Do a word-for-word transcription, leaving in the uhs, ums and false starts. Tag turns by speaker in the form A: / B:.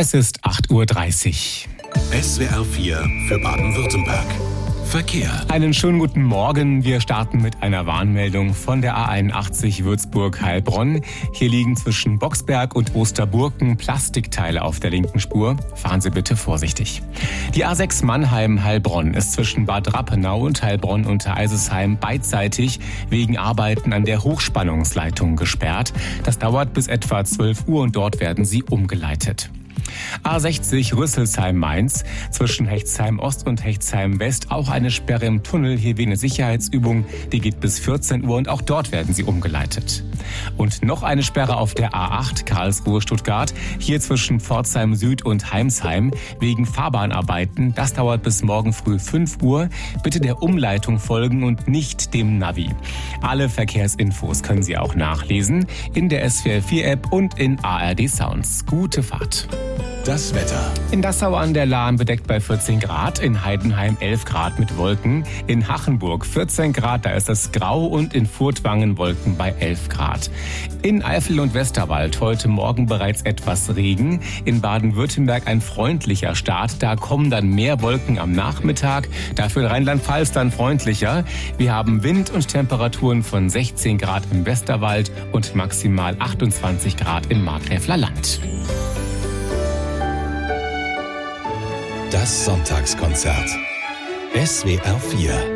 A: Es ist acht Uhr dreißig.
B: S W R vier für Baden-Württemberg. Verkehr.
A: Einen schönen guten Morgen. Wir starten mit einer Warnmeldung von der A einundachtzig Würzburg-Heilbronn. Hier liegen zwischen Boxberg und Osterburken Plastikteile auf der linken Spur. Fahren Sie bitte vorsichtig. Die A sechs Mannheim-Heilbronn ist zwischen Bad Rappenau und Heilbronn unter Eisesheim beidseitig wegen Arbeiten an der Hochspannungsleitung gesperrt. Das dauert bis etwa zwölf Uhr und dort werden sie umgeleitet. A sechzig Rüsselsheim-Mainz, zwischen Hechtsheim Ost und Hechtsheim West auch eine Sperre im Tunnel, hier wie eine Sicherheitsübung, die geht bis vierzehn Uhr und auch dort werden sie umgeleitet. Und noch eine Sperre auf der A acht Karlsruhe-Stuttgart, hier zwischen Pforzheim Süd und Heimsheim wegen Fahrbahnarbeiten, das dauert bis morgen früh fünf Uhr. Bitte der Umleitung folgen und nicht dem Navi. Alle Verkehrsinfos können Sie auch nachlesen in der S W R vier App und in A R D Sounds. Gute Fahrt.
B: Das Wetter.
A: In Dassau an der Lahn bedeckt bei vierzehn Grad, in Heidenheim elf Grad mit Wolken, in Hachenburg vierzehn Grad, da ist es grau und in Furtwangen Wolken bei elf Grad. In Eifel und Westerwald heute Morgen bereits etwas Regen, in Baden-Württemberg ein freundlicher Start, da kommen dann mehr Wolken am Nachmittag, dafür in Rheinland-Pfalz dann freundlicher. Wir haben Wind und Temperaturen von sechzehn Grad im Westerwald und maximal achtundzwanzig Grad im Markgräfler Land.
B: Das Sonntagskonzert. S W R vier